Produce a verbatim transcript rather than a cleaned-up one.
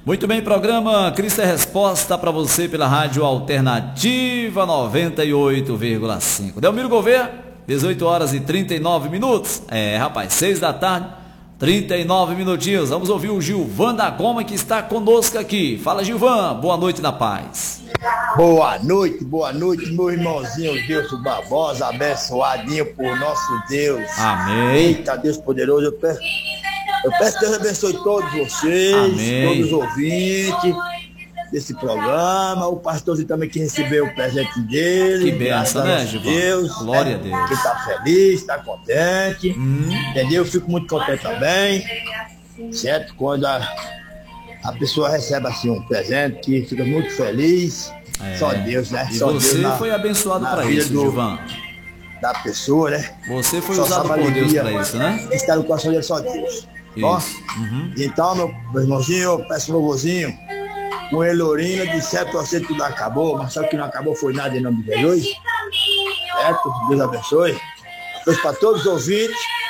Muito bem, programa Cristo é Resposta para você pela Rádio Alternativa noventa e oito vírgula cinco. Delmiro Gouveia, dezoito horas e trinta e nove minutos. É, rapaz, seis da tarde, trinta e nove minutinhos. Vamos ouvir o Gilvan da Goma, que está conosco aqui. Fala, Gilvan, boa noite na paz. Boa noite, boa noite, meu irmãozinho Deus Barbosa, abençoadinho por nosso Deus. Amém. Eita, Deus poderoso, eu peço, eu peço que Deus abençoe todos vocês, Amém. todos os ouvintes desse programa, o pastorzinho também que recebeu o presente dele. Que benção, né, Gilvan? Deus, glória né? a Deus. Que tá feliz, tá contente, hum. entendeu? Eu fico muito contente também, certo? Quando a, a pessoa recebe assim um presente, que fica muito feliz. É. Só Deus, né? E Só você Deus na, foi abençoado para isso, do, Gilvan. Da pessoa, né? Você foi só usado por Deus para isso, né? Está no coração dele, só Deus. Ó, uhum. Então, meu, meu irmãozinho, eu peço meu vozinho, com Elorina, de sete por cento tudo acabou, mas só que não acabou foi nada em nome de Jesus. Certo? Deus abençoe. Deus para todos os ouvintes.